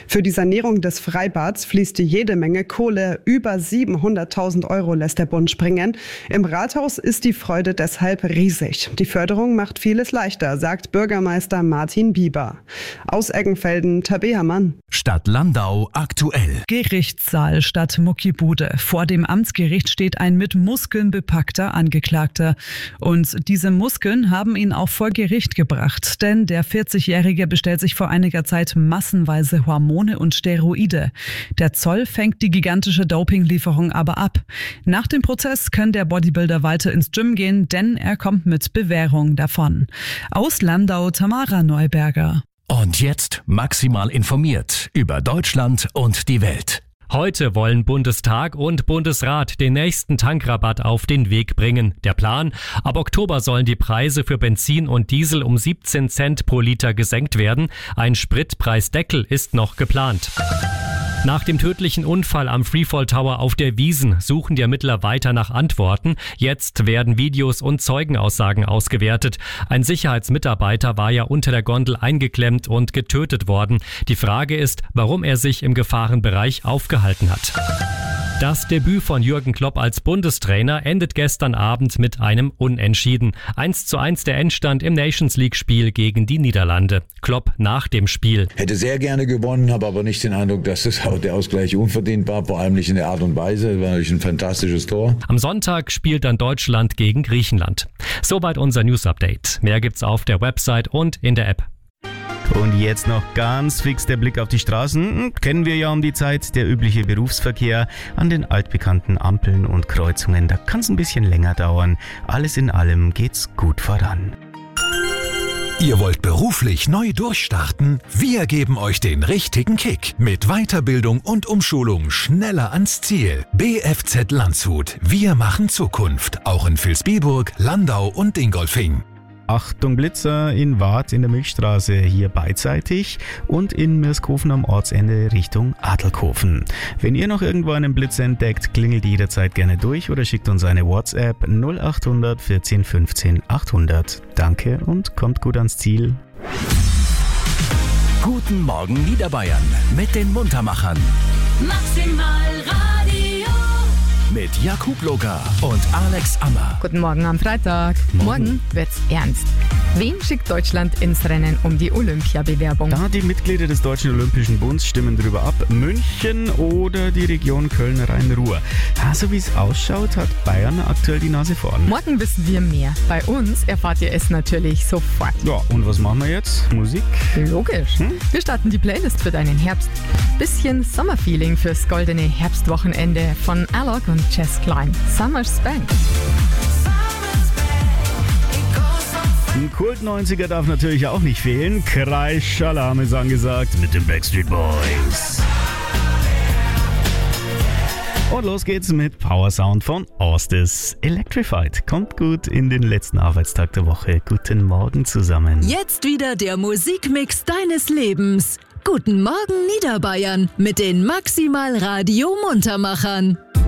Für die Sanierung des Freibads fließt jede Menge Kohle. Über 700.000 € lässt der Bund springen. Im Rathaus ist die Freude deshalb riesig. Die Förderung macht vieles leichter, sagt Bürgermeister Martin Bieber. Aus Eggenfelden, Tabea Mann. Stadt Landau aktuell. Gerichtssaal statt Muckibude. Vor dem Amtsgericht steht ein mit Muskeln bepackter Angeklagter. Und diese Muskeln haben ihn auch vor Gericht gebracht. Denn der 40-Jährige bestellt sich vor einiger Zeit massenweise Hormone und Steroide. Der Zoll fängt die gigantische Dopinglieferung aber ab. Nach dem Prozess kann der Bodybuilder weiter ins Gym gehen, denn er kommt mit Bewährung davon. Aus Landau, Tamara Neuberger. Und jetzt maximal informiert über Deutschland und die Welt. Heute wollen Bundestag und Bundesrat den nächsten Tankrabatt auf den Weg bringen. Der Plan: ab Oktober sollen die Preise für Benzin und Diesel um 17 Cent pro Liter gesenkt werden. Ein Spritpreisdeckel ist noch geplant. Nach dem tödlichen Unfall am Freefall Tower auf der Wiesn suchen die Ermittler weiter nach Antworten. Jetzt werden Videos und Zeugenaussagen ausgewertet. Ein Sicherheitsmitarbeiter war ja unter der Gondel eingeklemmt und getötet worden. Die Frage ist, warum er sich im Gefahrenbereich aufgehalten hat. Das Debüt von Jürgen Klopp als Bundestrainer endet gestern Abend mit einem Unentschieden. 1:1 der Endstand im Nations-League-Spiel gegen die Niederlande. Klopp nach dem Spiel: Hätte sehr gerne gewonnen, habe aber nicht den Eindruck, dass der Ausgleich unverdient war, vor allem nicht in der Art und Weise. Das war natürlich ein fantastisches Tor. Am Sonntag spielt dann Deutschland gegen Griechenland. Soweit unser News-Update. Mehr gibt's auf der Website und in der App. Und jetzt noch ganz fix der Blick auf die Straßen. Kennen wir ja um die Zeit, der übliche Berufsverkehr an den altbekannten Ampeln und Kreuzungen. Da kann es ein bisschen länger dauern. Alles in allem geht's gut voran. Ihr wollt beruflich neu durchstarten? Wir geben euch den richtigen Kick. Mit Weiterbildung und Umschulung schneller ans Ziel. BFZ Landshut. Wir machen Zukunft. Auch in Vilsbiburg, Landau und Dingolfing. Achtung Blitzer in Waadt in der Milchstraße hier beidseitig und in Mirskofen am Ortsende Richtung Adelkofen. Wenn ihr noch irgendwo einen Blitzer entdeckt, klingelt jederzeit gerne durch oder schickt uns eine WhatsApp 0800 14 15 800. Danke und kommt gut ans Ziel. Guten Morgen Niederbayern mit den Muntermachern. Maximal Radio. Mit Jakub Loga und Alex Ammer. Guten Morgen am Freitag. Morgen wird's ernst. Wen schickt Deutschland ins Rennen um die Olympiabewerbung? Da die Mitglieder des Deutschen Olympischen Bundes stimmen darüber ab, München oder die Region Köln-Rhein-Ruhr. So wie es ausschaut, hat Bayern aktuell die Nase vorn. Morgen wissen wir mehr. Bei uns erfahrt ihr es natürlich sofort. Ja, und was machen wir jetzt? Musik? Logisch. Wir starten die Playlist für deinen Herbst. Bisschen Sommerfeeling fürs goldene Herbstwochenende von Alok und Jess Klein. Summer Spank. Ein Kult-90er darf natürlich auch nicht fehlen. Kreischalarm ist angesagt mit den Backstreet Boys. Und los geht's mit Power Sound von Ostis. Electrified. Kommt gut in den letzten Arbeitstag der Woche. Guten Morgen zusammen. Jetzt wieder der Musikmix deines Lebens. Guten Morgen Niederbayern mit den Maximal Radio Muntermachern.